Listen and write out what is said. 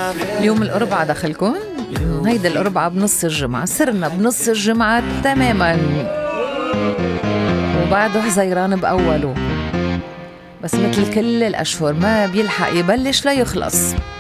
اليوم الأربعاء دخلكن؟ هيدا الأربعاء بنص الجمعة، صرنا بنص الجمعة تماما، وبعده حزيران بأوله، بس مثل كل الأشهر ما بيلحق يبلش لا يخلص.